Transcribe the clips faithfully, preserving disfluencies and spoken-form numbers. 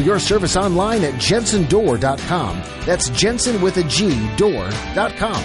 Your service online at jensen door dot com. That's Jensen with a G, door dot com.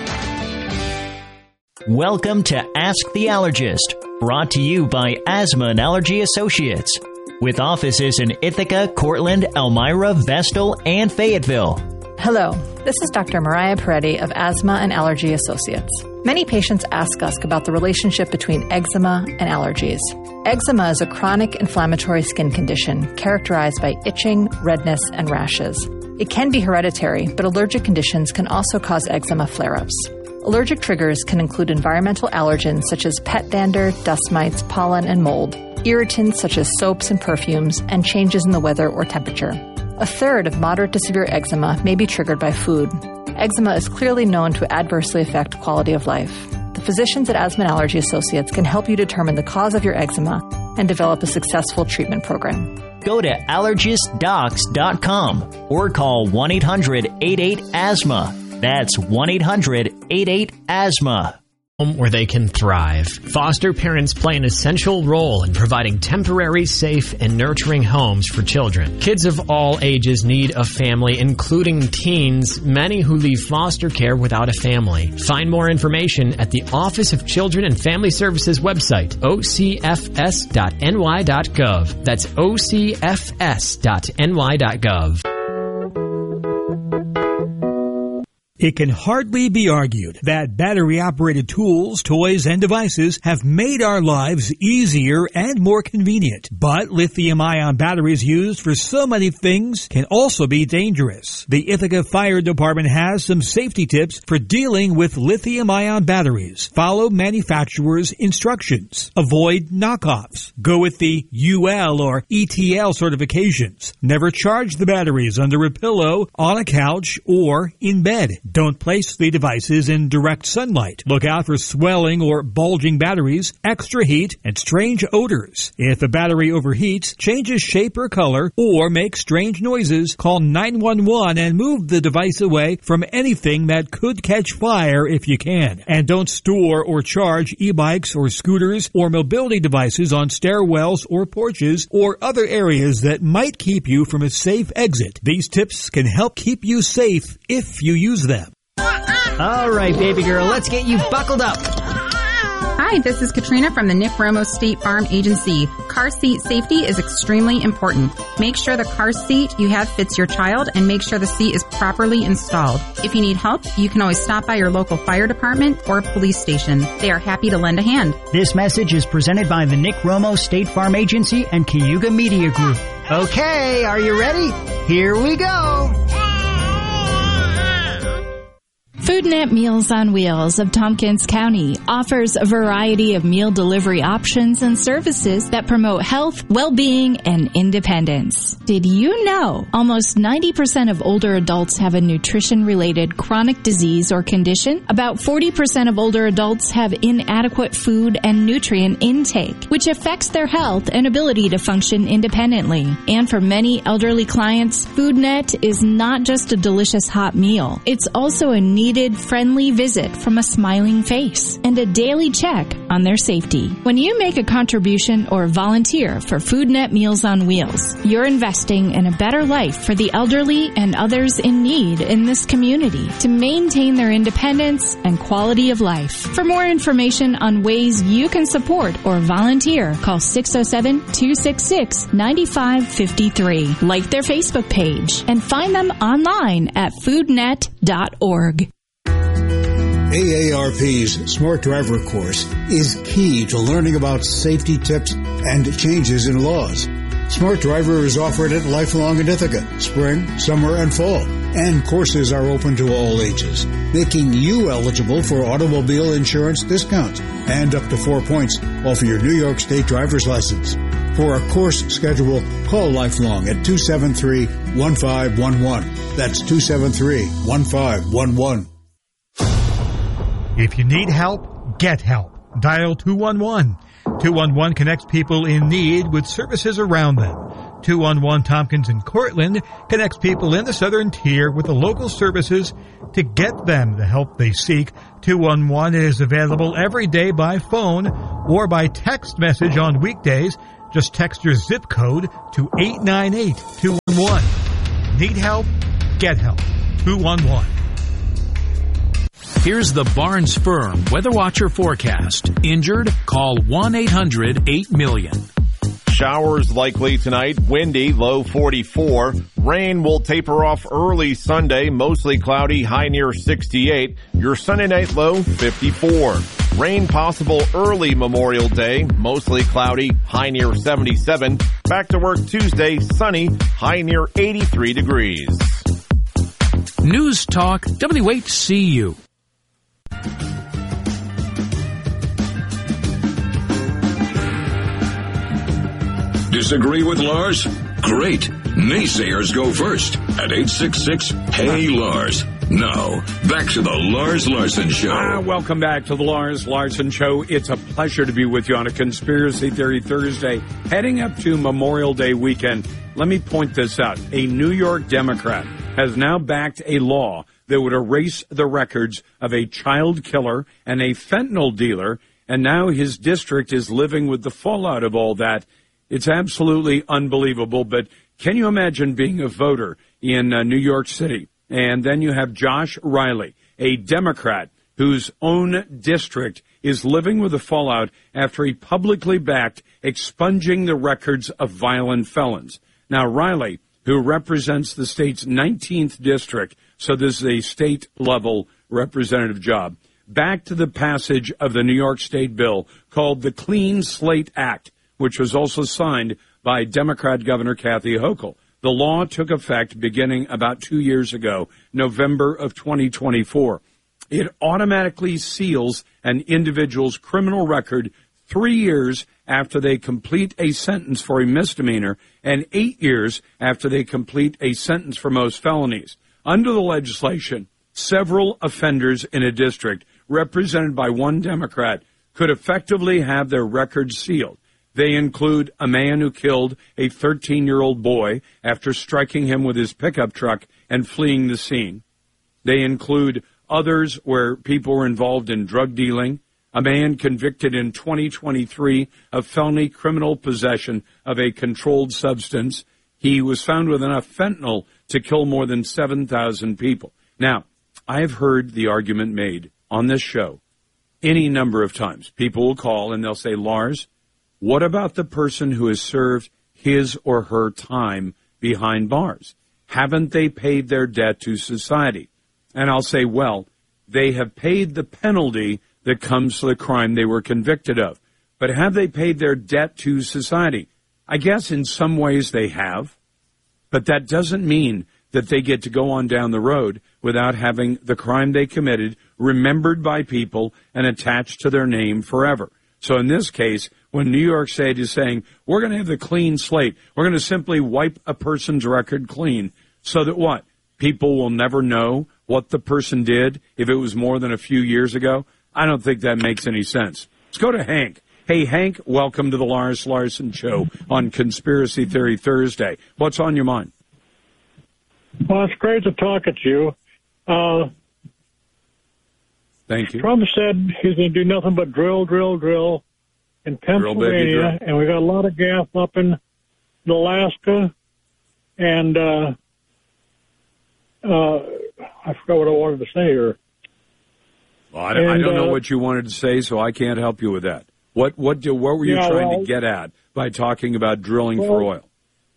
Welcome to Ask the Allergist, brought to you by Asthma and Allergy Associates, with offices in Ithaca, Cortland, Elmira, Vestal, and Fayetteville. Hello, this is Doctor Mariah Peretti of Asthma and Allergy Associates. Many patients ask us about the relationship between eczema and allergies. Eczema is a chronic inflammatory skin condition characterized by itching, redness, and rashes. It can be hereditary, but allergic conditions can also cause eczema flare-ups. Allergic triggers can include environmental allergens such as pet dander, dust mites, pollen, and mold, irritants such as soaps and perfumes, and changes in the weather or temperature. A third of moderate to severe eczema may be triggered by food. Eczema is clearly known to adversely affect quality of life. The physicians at Asthma and Allergy Associates can help you determine the cause of your eczema and develop a successful treatment program. Go to allergist docs dot com or call one eight hundred eight eight asthma. That's one eight hundred eight eight asthma. Where they can thrive. Foster parents play an essential role in providing temporary, safe, and nurturing homes for children. Kids of all ages need a family, including teens, many who leave foster care without a family. Find more information at the Office of Children and Family Services website, o c f s dot n y dot gov. That's o c f s dot n y dot gov. It can hardly be argued that battery-operated tools, toys, and devices have made our lives easier and more convenient. But lithium-ion batteries used for so many things can also be dangerous. The Ithaca Fire Department has some safety tips for dealing with lithium-ion batteries. Follow manufacturer's instructions. Avoid knockoffs. Go with the U L or E T L certifications. Never charge the batteries under a pillow, on a couch, or in bed. Don't place the devices in direct sunlight. Look out for swelling or bulging batteries, extra heat, and strange odors. If the battery overheats, changes shape or color, or makes strange noises, call nine one one and move the device away from anything that could catch fire if you can. And don't store or charge e-bikes or scooters or mobility devices on stairwells or porches or other areas that might keep you from a safe exit. These tips can help keep you safe if you use them. All right, baby girl, let's get you buckled up. Hi, this is Katrina from the Nick Romo State Farm Agency. Car seat safety is extremely important. Make sure the car seat you have fits your child and make sure the seat is properly installed. If you need help, you can always stop by your local fire department or police station. They are happy to lend a hand. This message is presented by the Nick Romo State Farm Agency and Cayuga Media Group. Okay, are you ready? Here we go. FoodNet Meals on Wheels of Tompkins County offers a variety of meal delivery options and services that promote health, well-being, and independence. Did you know almost ninety percent of older adults have a nutrition-related chronic disease or condition? About forty percent of older adults have inadequate food and nutrient intake, which affects their health and ability to function independently. And for many elderly clients, FoodNet is not just a delicious hot meal. It's also a needed friendly visit from a smiling face and a daily check on their safety. When you make a contribution or volunteer for FoodNet Meals on Wheels, you're investing in a better life for the elderly and others in need in this community to maintain their independence and quality of life. For more information on ways you can support or volunteer, call six oh seven, two six six, nine five five three. Like their Facebook page and find them online at foodnet dot org. A A R P's Smart Driver course is key to learning about safety tips and changes in laws. Smart Driver is offered at Lifelong in Ithaca, spring, summer, and fall. And courses are open to all ages, making you eligible for automobile insurance discounts and up to four points off your New York State driver's license. For a course schedule, call Lifelong at two seven three, one five one one. That's two seven three, one five one one. If you need help, get help. Dial two one one. two one one connects people in need with services around them. two one one Tompkins and Cortland connects people in the southern tier with the local services to get them the help they seek. two one one is available every day by phone or by text message on weekdays. Just text your zip code to eight nine eight two one one. One. Need help? Get help. two one one. Here's the Barnes Firm Weather Watcher forecast. Injured? Call one eight hundred eight million. Showers likely tonight. Windy, low forty-four. Rain will taper off early Sunday. Mostly cloudy, high near sixty-eight. Your Sunday night low, fifty-four. Rain possible early Memorial Day. Mostly cloudy, high near seventy-seven. Back to work Tuesday, sunny, high near eighty-three degrees. News Talk W H C U. Disagree with Lars? Great. Naysayers go first at eight six six, Hey Lars. Now, back to the Lars Larson Show. Ah, welcome back to the Lars Larson Show. It's a pleasure to be with you on a Conspiracy Theory Thursday. Heading up to Memorial Day weekend, let me point this out. A New York Democrat has now backed a law that would erase the records of a child killer and a fentanyl dealer, and now his district is living with the fallout of all that. It's absolutely unbelievable, but can you imagine being a voter in uh, New York City? And then you have Josh Riley, a Democrat whose own district is living with the fallout after he publicly backed expunging the records of violent felons. Now, Riley, who represents the state's nineteenth district, so this is a state-level representative job, backed the passage of the New York State bill called the Clean Slate Act, which was also signed by Democrat Governor Kathy Hochul. The law took effect beginning about two years ago, November of twenty twenty-four. It automatically seals an individual's criminal record three years after they complete a sentence for a misdemeanor and eight years after they complete a sentence for most felonies. Under the legislation, several offenders in a district represented by one Democrat could effectively have their records sealed. They include a man who killed a thirteen-year-old boy after striking him with his pickup truck and fleeing the scene. They include others where people were involved in drug dealing, a man convicted in twenty twenty-three of felony criminal possession of a controlled substance. He was found with enough fentanyl to kill more than seven thousand people. Now, I have heard the argument made on this show any number of times. People will call and they'll say, Lars, what about the person who has served his or her time behind bars? Haven't they paid their debt to society? And I'll say, well, they have paid the penalty that comes to the crime they were convicted of. But have they paid their debt to society? I guess in some ways they have, but that doesn't mean that they get to go on down the road without having the crime they committed remembered by people and attached to their name forever. So in this case, when New York State is saying, we're going to have the clean slate, we're going to simply wipe a person's record clean so that what? People will never know what the person did if it was more than a few years ago? I don't think that makes any sense. Let's go to Hank. Hey, Hank, welcome to the Lars Larson Show on Conspiracy Theory Thursday. What's on your mind? Well, it's great to talk at you. Uh, Thank you. Trump said he's going to do nothing but drill, drill, drill in Pennsylvania, drill, baby, drill. And we got a lot of gas up in Alaska, and uh, uh, I forgot what I wanted to say here. Well, I, don't, and, I don't know uh, what you wanted to say, so I can't help you with that. What what do, what were you yeah, trying well, to get at by talking about drilling well, for oil?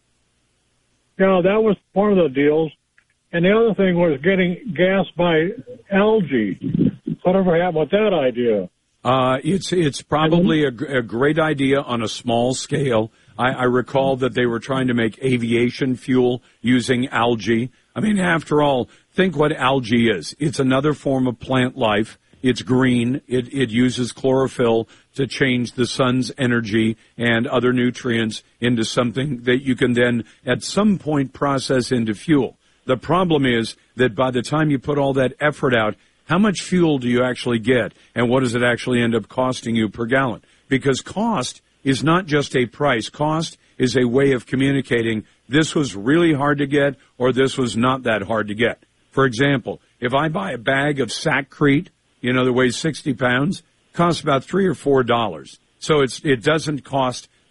Yeah, that was part of the deals. And the other thing was getting gas by algae. Whatever happened with that idea? Uh, it's it's probably a, a great idea on a small scale. I, I recall that they were trying to make aviation fuel using algae. I mean, after all, think what algae is. It's another form of plant life. It's green. It, it uses chlorophyll to change the sun's energy and other nutrients into something that you can then at some point process into fuel. The problem is that by the time you put all that effort out, how much fuel do you actually get, and what does it actually end up costing you per gallon? Because cost is not just a price. Cost is a way of communicating this was really hard to get or this was not that hard to get. For example, if I buy a bag of Sackcrete, you know, that weighs sixty pounds, it costs about three or four dollars. So it's it doesn't cost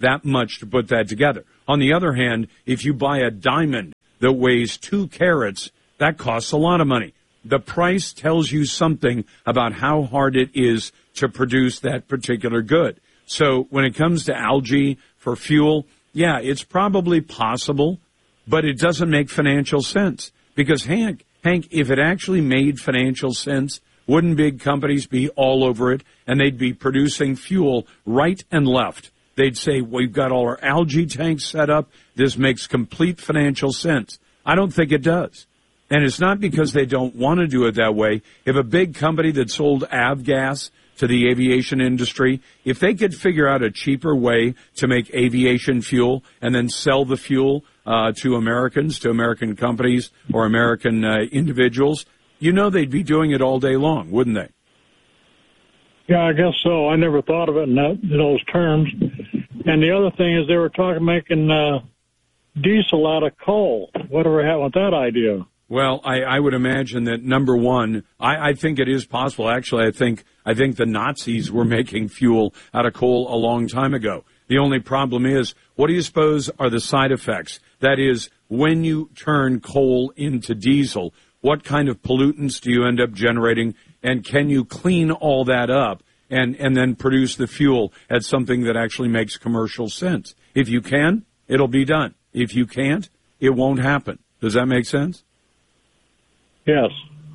that much to put that together. On the other hand, if you buy a diamond that weighs two carats, that costs a lot of money. The price tells you something about how hard it is to produce that particular good. So when it comes to algae for fuel, yeah, it's probably possible, but it doesn't make financial sense. Because, Hank, Hank, if it actually made financial sense, wouldn't big companies be all over it, and they'd be producing fuel right and left? They'd say, we've got all our algae tanks set up. This makes complete financial sense. I don't think it does. And it's not because they don't want to do it that way. If a big company that sold avgas to the aviation industry, if they could figure out a cheaper way to make aviation fuel and then sell the fuel uh, to Americans, to American companies or American uh, individuals, you know they'd be doing it all day long, wouldn't they? Yeah, I guess so. I never thought of it in, that, in those terms. And the other thing is they were talking making uh, diesel out of coal. Whatever happened with that idea? Well, I, I would imagine that, number one, I, I think it is possible. Actually, I think I think the Nazis were making fuel out of coal a long time ago. The only problem is, what do you suppose are the side effects? That is, when you turn coal into diesel, what kind of pollutants do you end up generating, and can you clean all that up and, and then produce the fuel at something that actually makes commercial sense? If you can, it'll be done. If you can't, it won't happen. Does that make sense? Yes.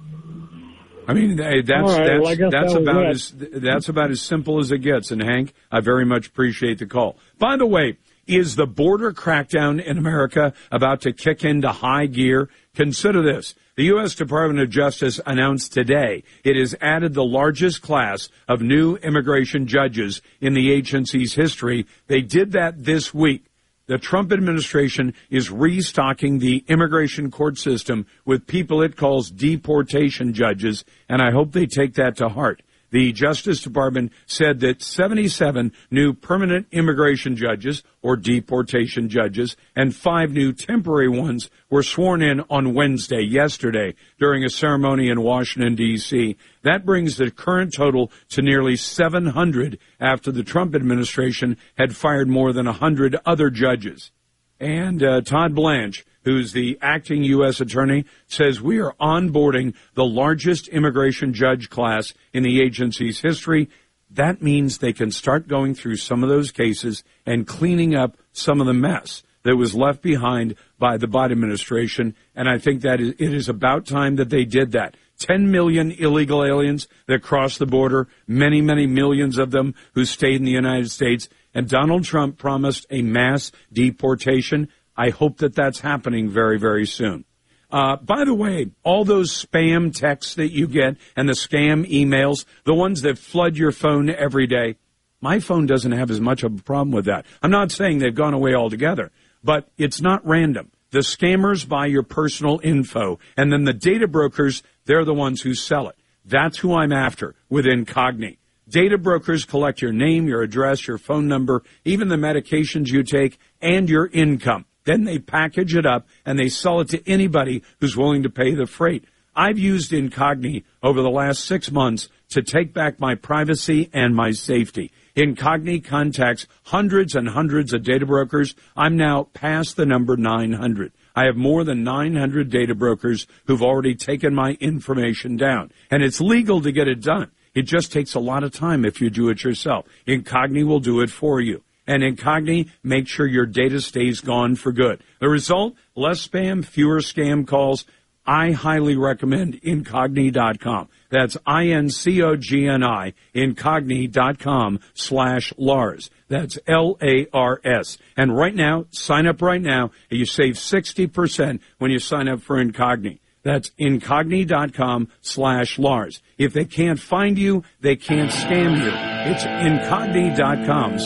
I mean, that's right, that's well, that's that about it. as that's about as simple as it gets. And Hank, I very much appreciate the call. By the way, is the border crackdown in America about to kick into high gear? Consider this. The U S Department of Justice announced today it has added the largest class of new immigration judges in the agency's history. They did that this week. The Trump administration is restocking the immigration court system with people it calls deportation judges, and I hope they take that to heart. The Justice Department said that seventy-seven new permanent immigration judges, or deportation judges, and five new temporary ones were sworn in on Wednesday, yesterday, during a ceremony in Washington, D C That brings the current total to nearly seven hundred after the Trump administration had fired more than one hundred other judges. And uh, Todd Blanche, who's the acting U S attorney, says we are onboarding the largest immigration judge class in the agency's history. That means they can start going through some of those cases and cleaning up some of the mess that was left behind by the Biden administration. And I think that it is about time that they did that. ten million illegal aliens that crossed the border, many, many millions of them who stayed in the United States. And Donald Trump promised a mass deportation. I hope that that's happening very, very soon. Uh, by the way, all those spam texts that you get and the scam emails, the ones that flood your phone every day, my phone doesn't have as much of a problem with that. I'm not saying they've gone away altogether, but it's not random. The scammers buy your personal info, and then the data brokers, they're the ones who sell it. That's who I'm after with Incogni. Data brokers collect your name, your address, your phone number, even the medications you take, and your income. Then they package it up and they sell it to anybody who's willing to pay the freight. I've used Incogni over the last six months to take back my privacy and my safety. Incogni contacts hundreds and hundreds of data brokers. I'm now past the number nine hundred. I have more than nine hundred data brokers who've already taken my information down. And it's legal to get it done. It just takes a lot of time if you do it yourself. Incogni will do it for you. And Incogni makes sure your data stays gone for good. The result, less spam, fewer scam calls. I highly recommend Incogni dot com. That's I N C O G N I, Incogni dot com slash Lars. That's L A R S. And right now, sign up right now, and you save sixty percent when you sign up for Incogni. That's Incogni dot com slash Lars. If they can't find you, they can't scam you. It's Incogni dot com